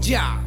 Ya.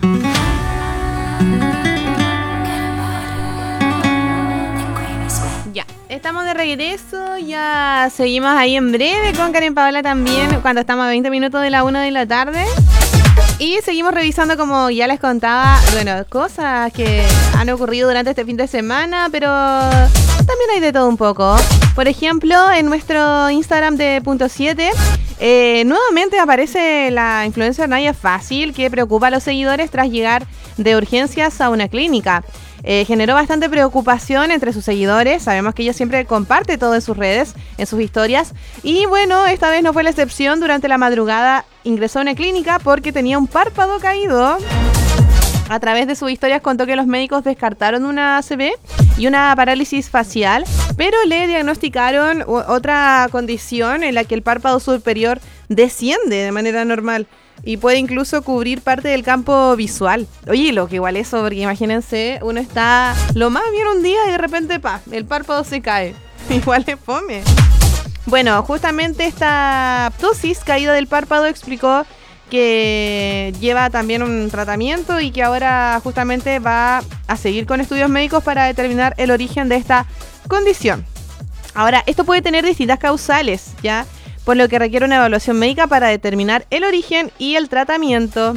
Ya, estamos de regreso, ya seguimos ahí en breve con Karen Paola también, cuando estamos a 20 minutos de la 1 de la tarde. Y seguimos revisando, como ya les contaba, bueno, cosas que han ocurrido durante este fin de semana, pero también hay de todo un poco. Por ejemplo, en nuestro Instagram de Punto 7, nuevamente aparece la influencer Naya Fácil, que preocupa a los seguidores tras llegar de urgencias a una clínica. Generó bastante preocupación entre sus seguidores. Sabemos que ella siempre comparte todo en sus redes, en sus historias. Y bueno, esta vez no fue la excepción. Durante la madrugada ingresó a una clínica porque tenía un párpado caído. A través de sus historias contó que los médicos descartaron una ACV y una parálisis facial, pero le diagnosticaron otra condición en la que el párpado superior desciende de manera normal y puede incluso cubrir parte del campo visual. Oye, lo que igual eso, porque imagínense, uno está lo más bien un día y de repente, el párpado se cae. Igual es fome. Bueno, justamente esta ptosis, caída del párpado, explicó que lleva también un tratamiento y que ahora justamente va a seguir con estudios médicos para determinar el origen de esta condición. Ahora, esto puede tener distintas causales, ¿ya? Por lo que requiere una evaluación médica para determinar el origen y el tratamiento.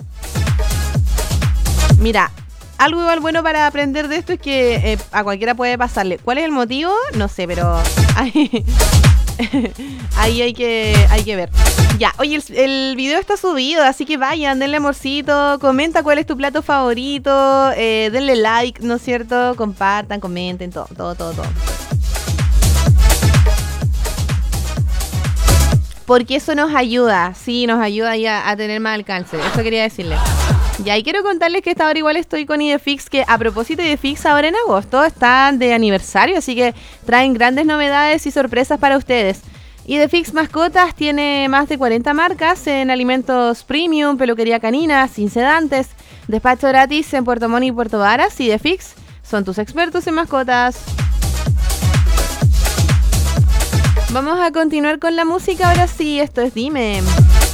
Mira, algo igual bueno para aprender de esto es que a cualquiera puede pasarle. ¿Cuál es el motivo? No sé, pero ahí hay que ver. Ya, oye, el video está subido, así que vayan, denle amorcito, comenta cuál es tu plato favorito, denle like, ¿no es cierto? Compartan, comenten, todo. Porque eso nos ayuda, sí, nos ayuda ya a tener más alcance. Eso quería decirles. Ya, y quiero contarles que esta hora igual estoy con Idefix, que a propósito de Idefix ahora en agosto están de aniversario, así que traen grandes novedades y sorpresas para ustedes. Idefix Mascotas tiene más de 40 marcas en alimentos premium, peluquería canina, sin sedantes, despacho gratis en Puerto Montt y Puerto Varas. Idefix son tus expertos en mascotas. Vamos a continuar con la música, ahora sí, esto es Dime.